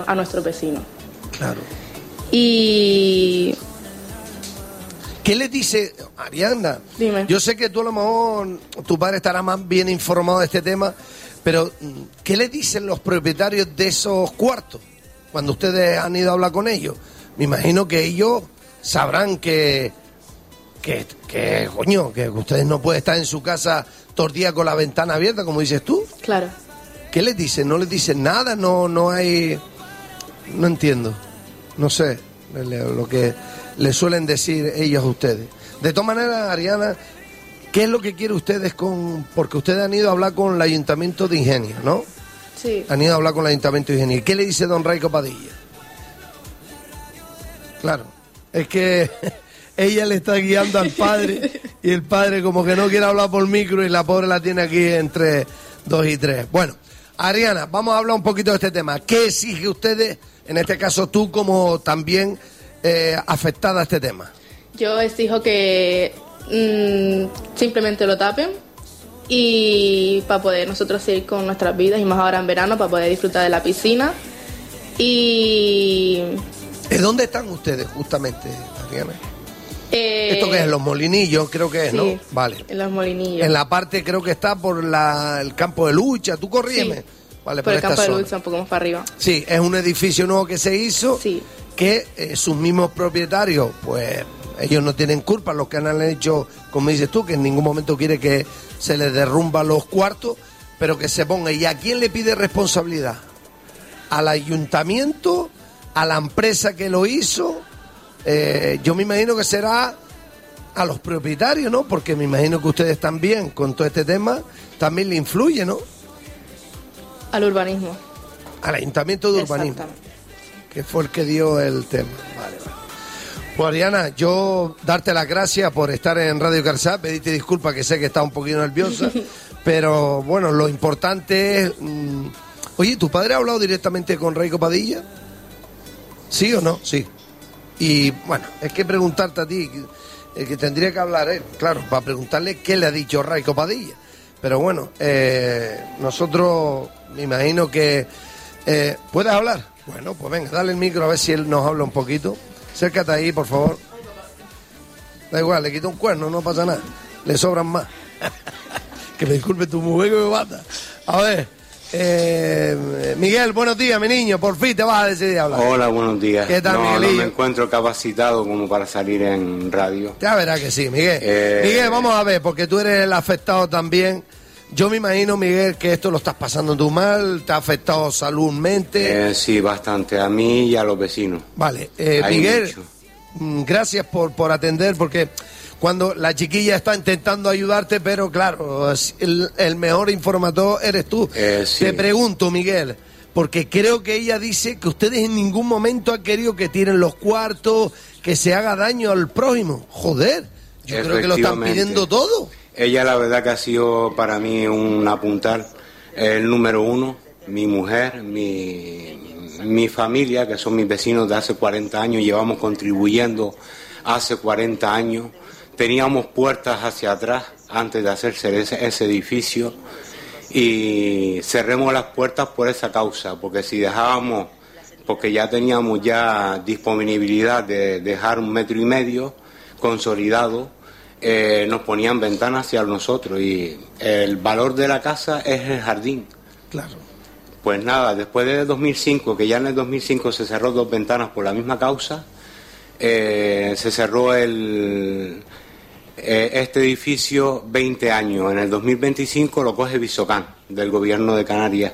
a nuestros vecinos. Claro. Y... ¿Qué le dice, Ariana? Dime. Yo sé que tú a lo mejor, tu padre estará más bien informado de este tema, pero ¿qué le dicen los propietarios de esos cuartos cuando ustedes han ido a hablar con ellos? Me imagino que ellos sabrán que coño, que ustedes no pueden estar en su casa todo el día con la ventana abierta, como dices tú. Claro. ¿Qué les dicen? ¿No les dicen nada? No hay... No entiendo. No sé lo que le suelen decir ellos a ustedes. De todas maneras, Ariana, ¿qué es lo que quieren ustedes porque ustedes han ido a hablar con el Ayuntamiento de Ingenio, ¿no? Sí. Han ido a hablar con el Ayuntamiento de Ingenio. ¿Qué le dice don Raico Padilla? Claro, es que ella le está guiando al padre y el padre como que no quiere hablar por micro y la pobre la tiene aquí entre 2 y 3. Bueno, Ariana, vamos a hablar un poquito de este tema. ¿Qué exige ustedes, en este caso tú como también afectada a este tema? Yo exijo que simplemente lo tapen y para poder nosotros seguir con nuestras vidas, y más ahora en verano, para poder disfrutar de la piscina. Y... ¿Dónde están ustedes justamente, Ariana? ¿Esto qué es? Los Molinillos, creo que es, sí, ¿no? Vale. En los Molinillos. En la parte, creo que está por el campo de lucha. ¿Tú corrígeme? Sí. Vale, por el esta campo de zona. lucha, un poco más para arriba. Sí, es un edificio nuevo que se hizo, sí, que sus mismos propietarios, pues ellos no tienen culpa, los que han hecho, como dices tú, que en ningún momento quiere que se les derrumba los cuartos, pero que se ponga. ¿Y a quién le pide responsabilidad? ¿Al ayuntamiento? ¿A la empresa que lo hizo? Yo me imagino que será a los propietarios, ¿no? Porque me imagino que ustedes también, con todo este tema, también le influye, ¿no? Al urbanismo. Al ayuntamiento de urbanismo, que fue el que dio el tema. Vale. Pues Ariana, yo darte las gracias por estar en Radio Carzá, pedirte disculpas, que sé que estás un poquito nerviosa, pero bueno, lo importante es... Oye, ¿tu padre ha hablado directamente con Raico Padilla? ¿Sí o no? Sí. Y bueno, es que preguntarte a ti, que tendría que hablar él, claro, para preguntarle qué le ha dicho Raico Padilla. Pero bueno, nosotros, me imagino que... ¿Puedes hablar? Bueno, pues venga, dale el micro a ver si él nos habla un poquito. Acércate ahí, por favor. Da igual, le quito un cuerno, no pasa nada. Le sobran más. Que me disculpe tu mujer que me mata. A ver, Miguel, buenos días, mi niño. Por fin te vas a decidir a hablar. Hola, buenos días. ¿Qué tal, no, Miguelillo? No me encuentro capacitado como para salir en radio. Ya verás que sí, Miguel. Miguel, vamos a ver, porque tú eres el afectado también. Yo me imagino, Miguel, que esto lo estás pasando tú mal, te ha afectado saludmente. Sí, bastante, a mí y a los vecinos. Vale, Miguel, gracias por atender, porque cuando la chiquilla está intentando ayudarte, pero claro, el mejor informador eres tú. Sí. Te pregunto, Miguel, porque creo que ella dice que ustedes en ningún momento han querido que tiren los cuartos, que se haga daño al prójimo. Joder, yo creo que lo están pidiendo todo. Ella la verdad que ha sido para mí un apuntal, el número uno, mi mujer, mi familia, que son mis vecinos de hace 40 años, llevamos contribuyendo hace 40 años, teníamos puertas hacia atrás antes de hacerse ese edificio y cerremos las puertas por esa causa, porque si dejábamos, porque ya teníamos ya disponibilidad de dejar 1,5 metros consolidado, nos ponían ventanas hacia nosotros y el valor de la casa es el jardín. Claro. Pues nada, después de 2005, que ya en el 2005 se cerró 2 ventanas por la misma causa, se cerró este edificio 20 años. En el 2025 lo coge Visocán, del gobierno de Canarias.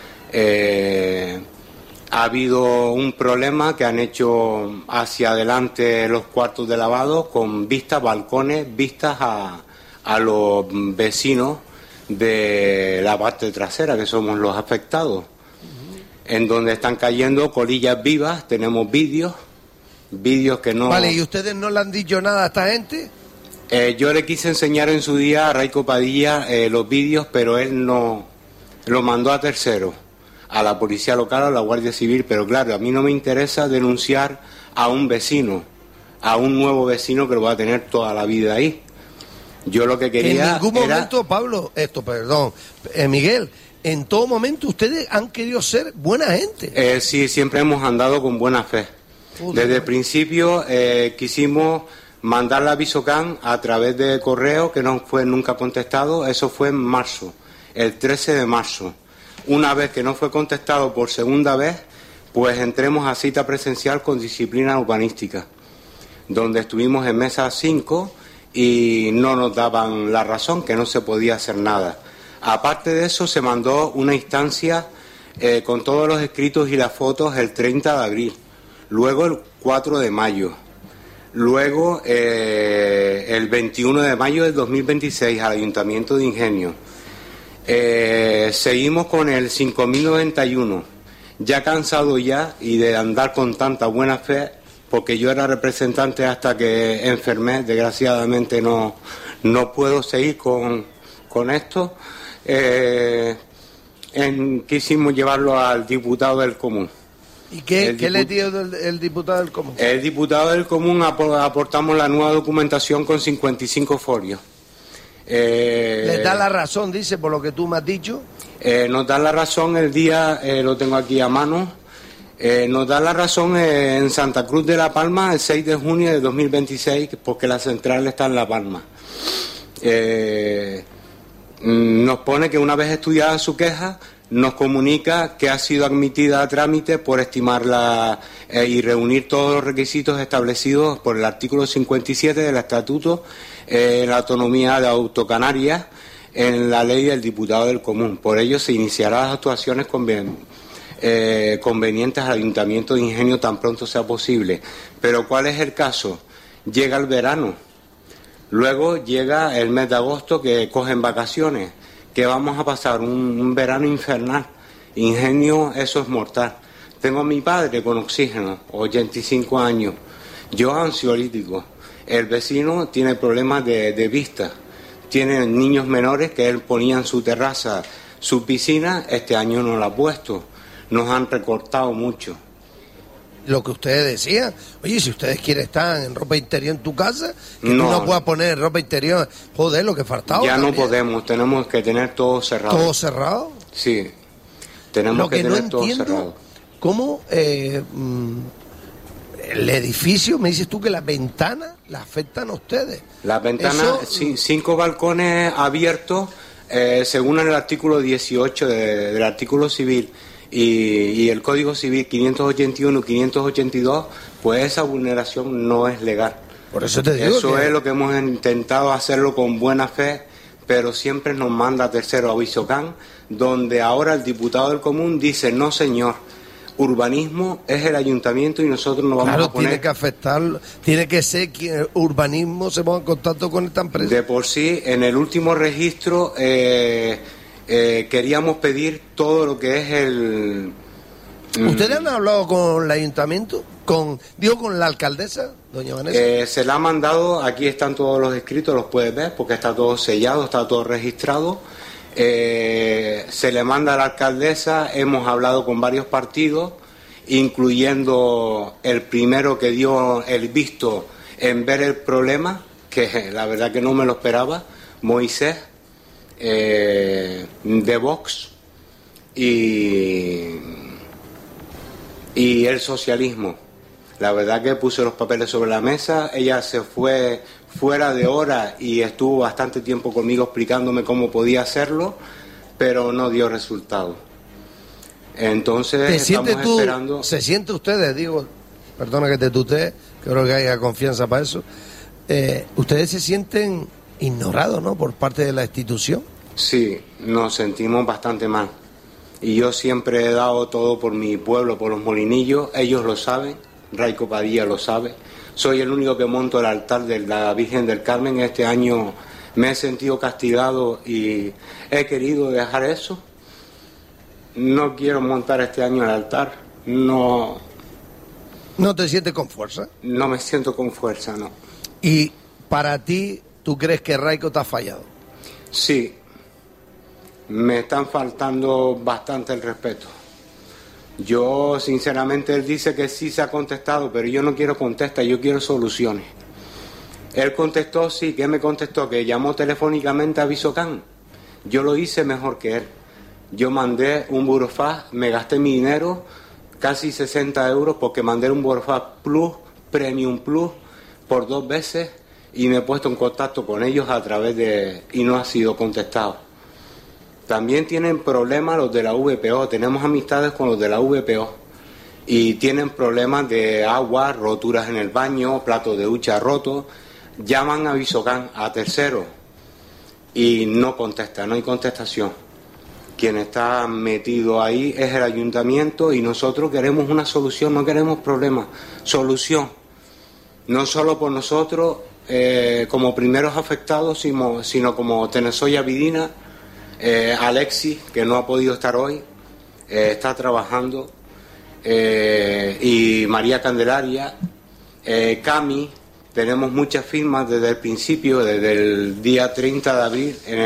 Ha habido un problema que han hecho hacia adelante los cuartos de lavado con vistas, balcones, vistas a los vecinos de la parte trasera, que somos los afectados, en donde están cayendo colillas vivas. Tenemos vídeos que no... Vale, ¿y ustedes no le han dicho nada a esta gente? Yo le quise enseñar en su día a Raico Padilla los vídeos, pero él no lo mandó a terceros, a la policía local, a la Guardia Civil, pero claro, a mí no me interesa denunciar a un vecino, a un nuevo vecino que lo va a tener toda la vida ahí. Yo lo que quería en ningún momento, Pablo, Miguel, en todo momento ustedes han querido ser buena gente. Sí, siempre hemos andado con buena fe. Desde el principio quisimos mandar la Visocan a través de correo, que no fue nunca contestado. Eso fue en marzo, el 13 de marzo. Una vez que no fue contestado por segunda vez, pues entremos a cita presencial con disciplina urbanística, donde estuvimos en mesa 5 y no nos daban la razón, que no se podía hacer nada. Aparte de eso, se mandó una instancia con todos los escritos y las fotos el 30 de abril, luego el 4 de mayo, luego el 21 de mayo del 2026 al Ayuntamiento de Ingenio. Seguimos con el 5091, ya cansado ya y de andar con tanta buena fe, porque yo era representante hasta que enfermé, desgraciadamente no puedo seguir con esto. Quisimos llevarlo al diputado del Común. ¿Y qué le dio el diputado del Común? El diputado del Común aportamos la nueva documentación con 55 folios. ¿Les da la razón, dice, por lo que tú me has dicho? Nos da la razón el día, lo tengo aquí a mano, nos da la razón en Santa Cruz de La Palma el 6 de junio de 2026, porque la central está en La Palma. Nos pone que una vez estudiada su queja, nos comunica que ha sido admitida a trámite por estimarla y reunir todos los requisitos establecidos por el artículo 57 del Estatuto la autonomía de Autocanarias en la ley del diputado del Común. Por ello se iniciarán las actuaciones convenientes al Ayuntamiento de Ingenio tan pronto sea posible. Pero ¿cuál es el caso? Llega el verano, luego llega el mes de agosto, que cogen vacaciones, que vamos a pasar un verano infernal. Ingenio, eso es mortal. Tengo a mi padre con oxígeno, 85 años, yo ansiolítico. El vecino tiene problemas de vista, tiene niños menores que él ponía en su terraza, su piscina, este año no la ha puesto. Nos han recortado mucho. Lo que ustedes decían, oye, si ustedes quieren estar en ropa interior en tu casa, que no, tú no puedas poner ropa interior, joder, lo que faltaba. Ya también. No podemos, tenemos que tener todo cerrado. ¿Todo cerrado? Sí, tenemos que tener todo cerrado. ¿Cómo el edificio, me dices tú que las ventanas las afectan a ustedes? Las ventanas, 5 balcones abiertos, según el artículo 18 del artículo civil y el Código Civil 581 y 582, pues esa vulneración no es legal. Por eso te digo eso es lo que hemos intentado hacerlo con buena fe, pero siempre nos manda tercero a Visocan, donde ahora el diputado del Común dice, no señor, urbanismo es el ayuntamiento y nosotros nos vamos a poner... Tiene que afectar, tiene que ser que el urbanismo se ponga en contacto con esta empresa. De por sí, en el último registro queríamos pedir todo lo que es el... ¿Ustedes han hablado con el ayuntamiento? Con la alcaldesa, doña Vanessa. Se la ha mandado, aquí están todos los escritos, los puedes ver, porque está todo sellado, está todo registrado. Se le manda a la alcaldesa, hemos hablado con varios partidos, incluyendo el primero que dio el visto en ver el problema, que la verdad que no me lo esperaba, Moisés, de Vox, y el socialismo. La verdad que puse los papeles sobre la mesa, ella se fue fuera de hora y estuvo bastante tiempo conmigo explicándome cómo podía hacerlo, pero no dio resultado. Entonces estamos esperando... ¿Se siente ustedes, digo, perdona que te tutee, creo que haya confianza para eso, ustedes se sienten ignorados, ¿no?, por parte de la institución? Sí, nos sentimos bastante mal. Y yo siempre he dado todo por mi pueblo, por los molinillos, ellos lo saben, Raico Padilla lo sabe. Soy el único que monto el altar de la Virgen del Carmen. Este año me he sentido castigado y he querido dejar eso. No quiero montar este año el altar. No. ¿No te sientes con fuerza? No me siento con fuerza, no. ¿Y para ti, tú crees que Raico te ha fallado? Sí. Me están faltando bastante el respeto. Yo, sinceramente, él dice que sí se ha contestado, pero yo no quiero contestar, yo quiero soluciones. Él contestó, sí, ¿qué me contestó? Que llamó telefónicamente a Visocan. Yo lo hice mejor que él, Yo mandé un burofax, me gasté mi dinero, casi 60 euros, porque mandé un burofax Plus, Premium Plus, por 2 veces, y me he puesto en contacto con ellos a través de... y no ha sido contestado. También tienen problemas los de la VPO, tenemos amistades con los de la VPO, y tienen problemas de agua, roturas en el baño, platos de ducha rotos, llaman a Visocán, a terceros, y no contesta, no hay contestación. Quien está metido ahí es el ayuntamiento y nosotros queremos una solución, no queremos problemas, solución. No solo por nosotros como primeros afectados, sino como Tenesoya Vidina, Alexis, que no ha podido estar hoy, está trabajando, y María Candelaria, Cami. Tenemos muchas firmas desde el principio, desde el día 30 de abril, en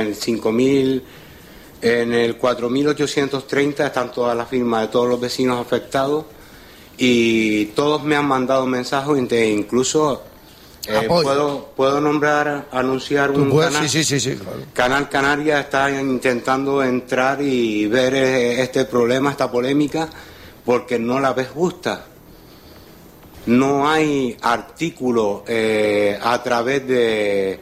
el 4.830 están todas las firmas de todos los vecinos afectados y todos me han mandado mensajes, incluso puedo nombrar, anunciar un canal. Sí, claro. Canal Canaria está intentando entrar y ver este problema, esta polémica, porque no la ves justa. No hay artículo a través de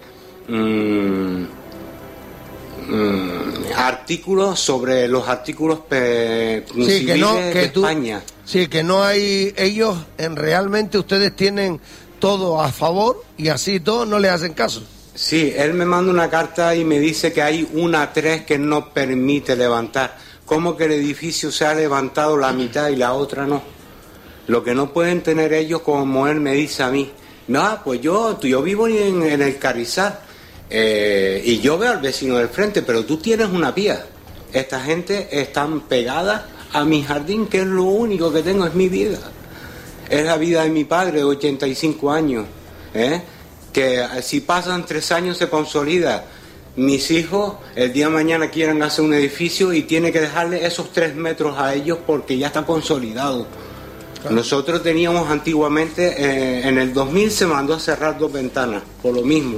artículos sobre los artículos civiles de España. Sí, que no hay ellos, realmente ustedes tienen todo a favor y así todos no le hacen caso. Sí, él me manda una carta y me dice que hay una 3 que no permite levantar. ¿Cómo que el edificio se ha levantado la mitad y la otra no? Lo que no pueden tener ellos, como él me dice a mí, no, pues yo vivo en el Carrizal y yo veo al vecino del frente, pero tú tienes una vía. Esta gente están pegada a mi jardín, que es lo único que tengo, es mi vida. Es la vida de mi padre de 85 años, que si pasan 3 años se consolida. Mis hijos el día de mañana quieren hacer un edificio y tiene que dejarle esos 3 metros a ellos porque ya está consolidado. Claro. Nosotros teníamos antiguamente, en el 2000 se mandó a cerrar 2 ventanas, por lo mismo.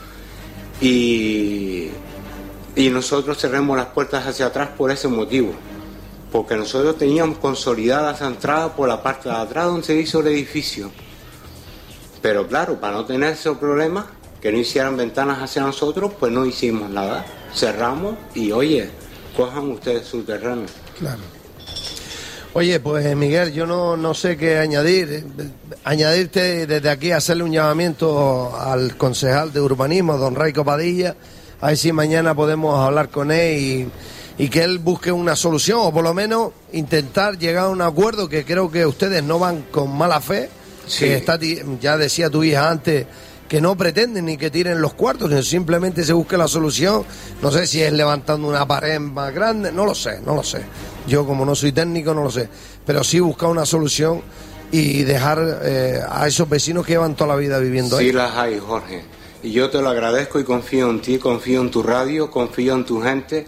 Y nosotros cerramos las puertas hacia atrás por ese motivo. Porque nosotros teníamos consolidadas entradas por la parte de atrás donde se hizo el edificio. Pero claro, para no tener ese problema, que no hicieran ventanas hacia nosotros, pues no hicimos nada. Cerramos y, oye, cojan ustedes su terreno. Claro. Oye, pues Miguel, yo no sé qué añadir. Añadirte desde aquí, hacerle un llamamiento al concejal de urbanismo, don Raico Padilla, a ver si mañana podemos hablar con él y que él busque una solución, o por lo menos intentar llegar a un acuerdo, que creo que ustedes no van con mala fe, sí. Que ya decía tu hija antes, que no pretenden ni que tiren los cuartos, que simplemente se busque la solución. No sé si es levantando una pared más grande, no lo sé. Yo, como no soy técnico, no lo sé. Pero sí buscar una solución y dejar a esos vecinos que llevan toda la vida viviendo ahí. Sí las hay, Jorge. Y yo te lo agradezco y confío en ti, confío en tu radio, confío en tu gente,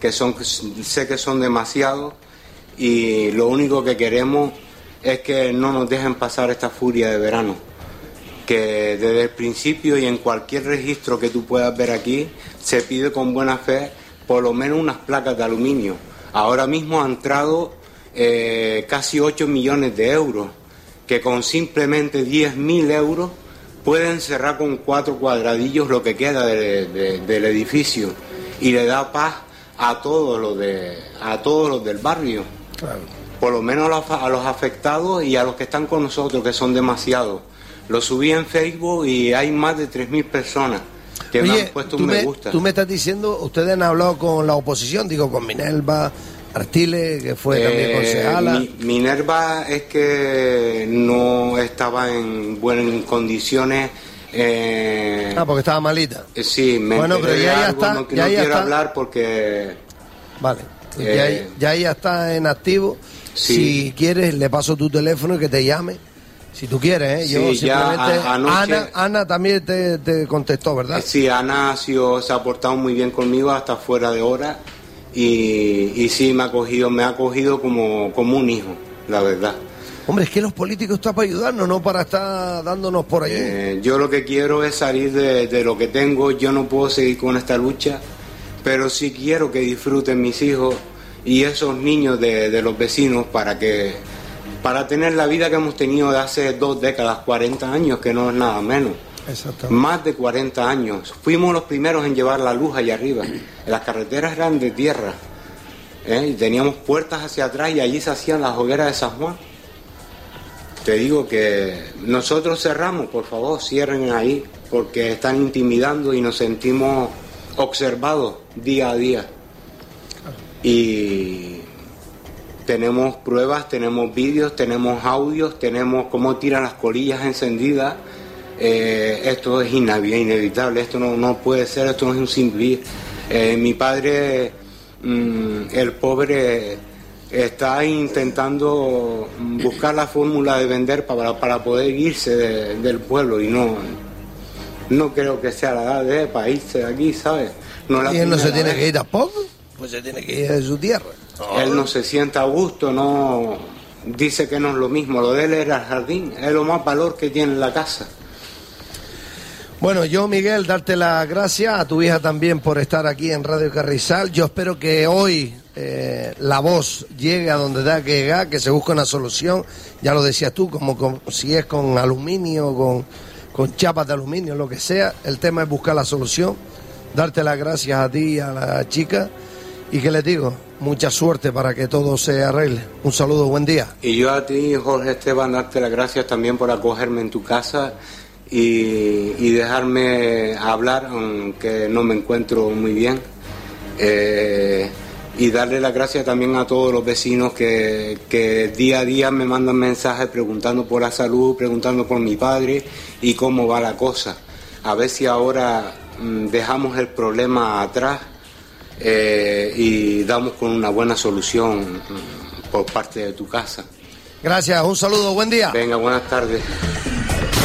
sé que son demasiados, y lo único que queremos es que no nos dejen pasar esta furia de verano. Que desde el principio y en cualquier registro que tú puedas ver aquí, se pide con buena fe por lo menos unas placas de aluminio. Ahora mismo han entrado casi 8 millones de euros, que con simplemente 10.000 euros pueden cerrar con 4 cuadradillos lo que queda del edificio, y le da paz a todos los del barrio. Claro. Por lo menos a los afectados y a los que están con nosotros, que son demasiados. Lo subí en Facebook y hay más de 3.000 personas que me han puesto un me gusta. Tú me estás diciendo, ustedes han hablado con la oposición, digo, con Minerva Artiles, que fue también concejala. Minerva es que no estaba en buenas condiciones. Porque estaba malita. Sí, bueno, pero ya está. No quiero hablar porque... Vale, ya está en activo. Sí. Si quieres, le paso tu teléfono y que te llame. Si tú quieres, Sí, yo simplemente... anoche... Ana también te contestó, ¿verdad? Sí, Ana se ha portado muy bien conmigo hasta fuera de hora, y sí me ha acogido como un hijo, la verdad. Hombre, es que los políticos están para ayudarnos, no para estar dándonos por allí. Yo lo que quiero es salir de lo que tengo. Yo no puedo seguir con esta lucha, pero sí quiero que disfruten mis hijos y esos niños de los vecinos para tener la vida que hemos tenido de hace 2 décadas, 40 años, que no es nada menos. Más de 40 años. Fuimos los primeros en llevar la luz allá arriba. Las carreteras eran de tierra, y teníamos puertas hacia atrás y allí se hacían las hogueras de San Juan. Te digo que nosotros cerramos, por favor, cierren ahí, porque están intimidando y nos sentimos observados día a día. Y tenemos pruebas, tenemos vídeos, tenemos audios, tenemos cómo tiran las colillas encendidas. Esto es inevitable, esto no puede ser, esto no es un sinvivir. Mi padre, el pobre, está intentando buscar la fórmula de vender para poder irse del pueblo, y no creo que sea la edad para irse de aquí, ¿sabes? ¿Y él no se tiene que ir tampoco? Pues se tiene que ir de su tierra. Él no se sienta a gusto, no dice que no es lo mismo, lo de él era el jardín, es lo más valor que tiene en la casa. Bueno, yo, Miguel, darte las gracias, a tu hija también por estar aquí en Radio Carrizal. Yo espero que hoy la voz llegue a donde tenga que llegar, que se busque una solución, ya lo decías tú, si es con aluminio, con chapas de aluminio, lo que sea, el tema es buscar la solución. Darte las gracias a ti y a la chica, y que les digo, mucha suerte para que todo se arregle. Un saludo, buen día. Y yo a ti, Jorge Esteban, darte las gracias también por acogerme en tu casa y dejarme hablar, aunque no me encuentro muy bien. Y darle las gracias también a todos los vecinos que día a día me mandan mensajes preguntando por la salud, preguntando por mi padre y cómo va la cosa. A ver si ahora dejamos el problema atrás y damos con una buena solución por parte de tu casa. Gracias, un saludo, buen día. Venga, buenas tardes.